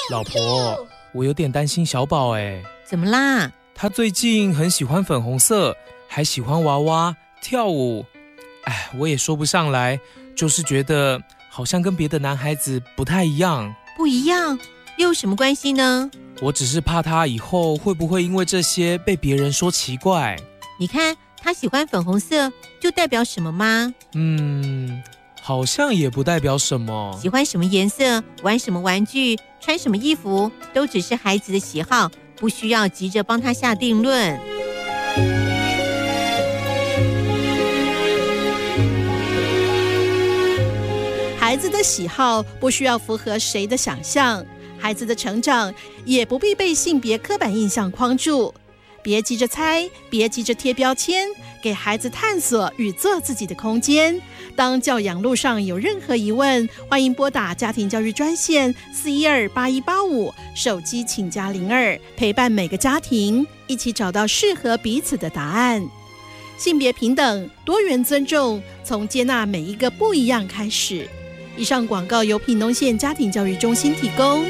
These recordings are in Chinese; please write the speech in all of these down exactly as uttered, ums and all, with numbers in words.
老婆，我有点担心小宝哎。 怎么啦？ 他最近很喜欢粉红色，还喜欢娃娃跳舞。哎，我也说不上来，就是觉得好像跟别的男孩子不太一样。 不一样？又有什么关系呢？ 我只是怕他以后会不会因为这些被别人说奇怪。 你看他喜欢粉红色，就代表什么吗？ 嗯，好像也不代表什么。 喜欢什么颜色，玩什么玩具，穿什么衣服，都只是孩子的喜好，不需要急着帮他下定论。 孩子的喜好不需要符合谁的想象，孩子的成长也不必被性别刻板印象框住。别急着猜，别急着贴标签，给孩子探索与做自己的空间。当教养路上有任何疑问，欢迎拨打家庭教育专线四一二八一八五，手机请加零二，陪伴每个家庭，一起找到适合彼此的答案。性别平等，多元尊重，从接纳每一个不一样开始。以上广告由屏东县家庭教育中心提供。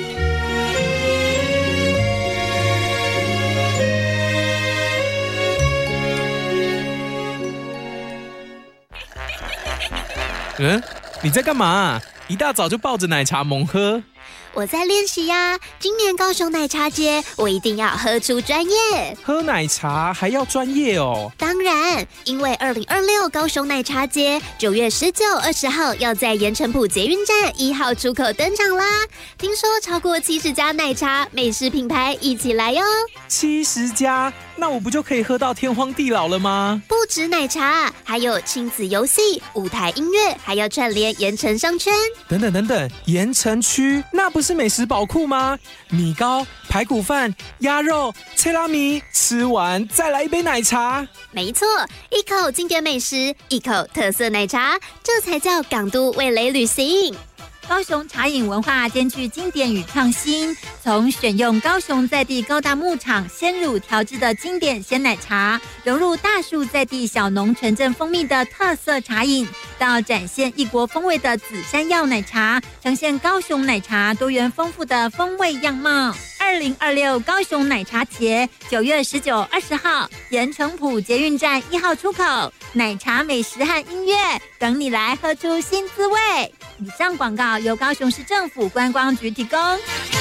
嗯，你在干嘛？一大早就抱着奶茶猛喝。 我在练习呀，今年高雄奶茶节，我一定要喝出专业。 喝奶茶还要专业哦？ 当然，因为二零二六高雄奶茶节九月十九、二十号要在盐埕埔捷运站一号出口登场啦。听说超过七十家奶茶美食品牌一起来哟。 七十家？那我不就可以喝到天荒地老了吗？ 不止奶茶，还有亲子游戏、舞台音乐，还要串联盐埕商圈。 等等等等，盐埕区那不是美食宝库吗？米糕、排骨饭、鸭肉、切拉米，吃完再来一杯奶茶。 没错，一口经典美食，一口特色奶茶，这才叫港都味蕾旅行。 高雄茶饮文化兼具经典与创新，从选用高雄在地高大牧场鲜乳调制的经典鲜奶茶，融入大树在地小农纯正蜂蜜的特色茶饮，到展现异国风味的紫山药奶茶，呈现高雄奶茶多元丰富的风味样貌。二零二六高雄奶茶节九月十九、二十号，盐埕埔捷运站一号出口，奶茶美食和音乐等你来喝出新滋味。以上广告由高雄市政府观光局提供。